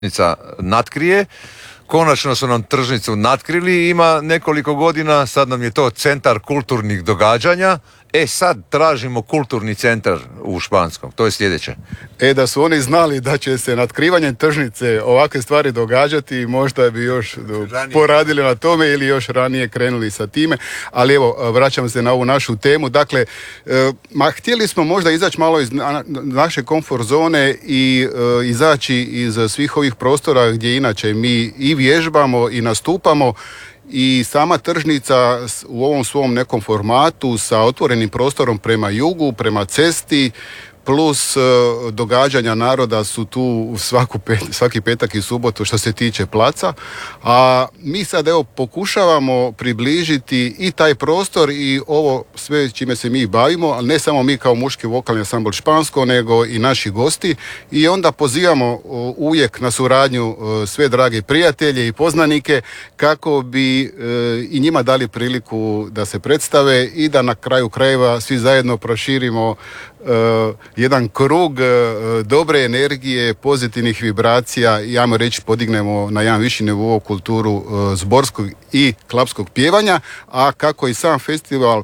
natkrije. Konačno su nam tržnicu natkrili, ima nekoliko godina, sad nam je to centar kulturnih događanja. Sad tražimo kulturni centar u Španskom, to je sljedeće. Da su oni znali da će se natkrivanjem tržnice ovakve stvari događati, možda bi još poradili na tome ili još ranije krenuli sa time. Ali evo, vraćam se na ovu našu temu. Dakle, htjeli smo možda izaći malo iz naše komfort zone i izaći iz svih ovih prostora gdje inače mi i vježbamo i nastupamo. I sama tržnica u ovom svom nekom formatu sa otvorenim prostorom prema jugu, prema cesti, plus događanja naroda su tu svaki petak i subotu što se tiče placa. A mi sad pokušavamo približiti i taj prostor i ovo sve čime se mi bavimo, ali ne samo mi kao muški vokalni ansambl Špansko, nego i naši gosti. I onda pozivamo uvijek na suradnju sve drage prijatelje i poznanike kako bi i njima dali priliku da se predstave i da na kraju krajeva svi zajedno proširimo jedan krug dobre energije, pozitivnih vibracija i ajmo reći podignemo na jedan viši nivo kulturu zborskog i klapskog pjevanja, a kako i sam festival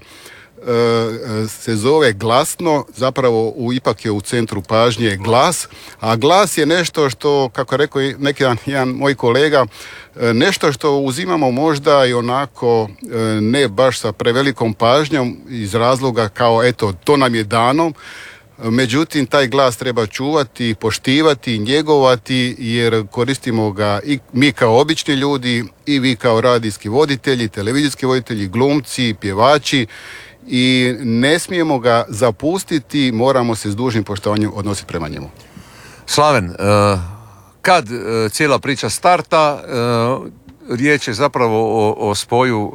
se zove Glasno, zapravo ipak je u centru pažnje glas, a glas je nešto što, kako je rekao neki jedan moj kolega, nešto što uzimamo možda i onako ne baš sa prevelikom pažnjom iz razloga kao to nam je dano. Međutim, taj glas treba čuvati, poštivati, njegovati jer koristimo ga i mi kao obični ljudi i vi kao radijski voditelji, televizijski voditelji, glumci, pjevači i ne smijemo ga zapustiti, moramo se s dužnim poštovanjem odnositi prema njemu. Slaven, kad cijela priča starta, riječ je zapravo o spoju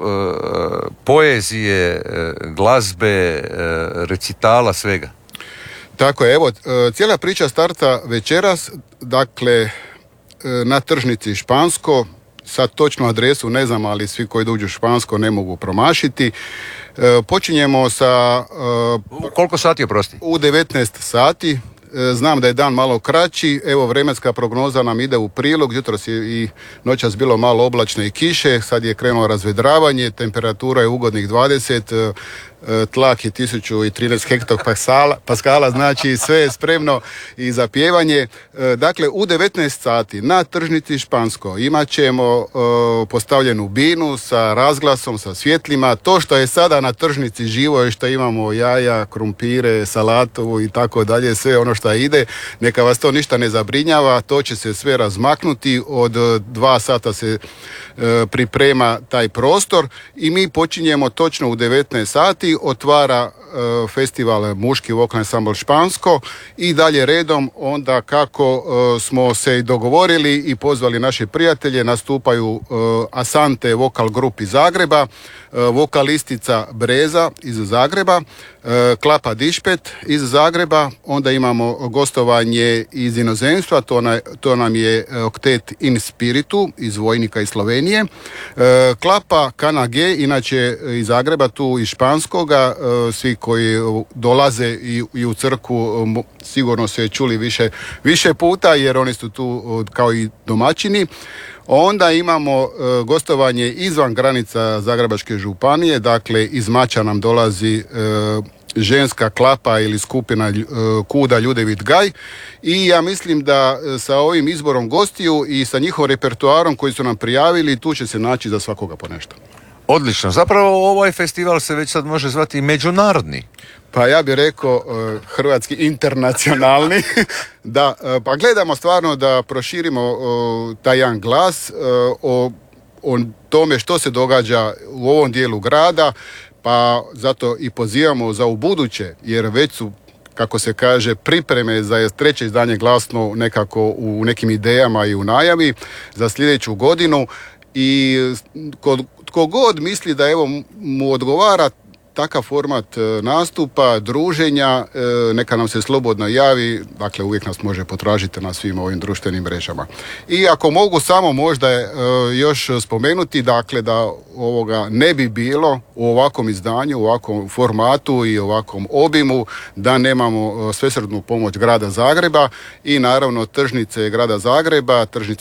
poezije, glazbe, recitala, svega. Tako je, cijela priča starta večeras, dakle, na tržnici Špansko, sad točnu adresu ne znam, ali svi koji dođu u Špansko ne mogu promašiti. Počinjemo sa... Koliko sati, oprosti? U 19 sati. Znam da je dan malo kraći, vremenska prognoza nam ide u prilog, jutros je i noćas bilo malo oblačne i kiše, sad je krenulo razvedravanje, temperatura je ugodnih 20, tlak je 1013 hektopaskala, znači sve je spremno i za pjevanje. Dakle, u 19 sati na tržnici Špansko imat ćemo postavljenu binu sa razglasom, sa svjetlima. To što je sada na tržnici živo je što imamo jaja, krumpire, salatovu i tako dalje, sve ono što ide, neka vas to ništa ne zabrinjava, to će se sve razmaknuti, od 2 sata se priprema taj prostor i mi počinjemo točno u 19 sati, otvara festival Muški vokalni ansambl Špansko i dalje redom onda kako smo se dogovorili i pozvali naše prijatelje, nastupaju Asante vokal grup iz Zagreba, vokalistica Breza iz Zagreba, Klapa Dišpet iz Zagreba, onda imamo gostovanje iz inozemstva, to nam je oktet In Spiritu iz Vojnika iz Slovenije, Klapa Kanage, inače iz Zagreba, tu iz Španskoga, svi koji dolaze i u crkvu sigurno se čuli više puta jer oni su tu kao i domaćini. Onda imamo gostovanje izvan granica Zagrebačke županije, dakle iz Mača nam dolazi ženska klapa ili skupina Kuda Ljudevit Gaj i ja mislim da sa ovim izborom gostiju i sa njihovim repertoarom koji su nam prijavili, tu će se naći za svakoga po nešto. Odlično, zapravo ovaj festival se već sad može zvati i međunarodni. Pa ja bih rekao hrvatski internacionalni. Da, pa gledamo stvarno da proširimo taj jedan glas o tome što se događa u ovom dijelu grada, pa zato i pozivamo za ubuduće, jer već su, kako se kaže, pripreme za 3. izdanje Glasno nekako u nekim idejama i u najavi za sljedeću godinu i tko god misli da mu odgovara takav format nastupa, druženja, neka nam se slobodno javi, dakle uvijek nas može potražiti na svim ovim društvenim mrežama. I ako mogu samo možda još spomenuti, dakle da ovoga ne bi bilo u ovakvom izdanju, u ovakvom formatu i ovakvom obimu da nemamo svesrdnu pomoć Grada Zagreba i naravno tržnice Grada Zagreba, tržnice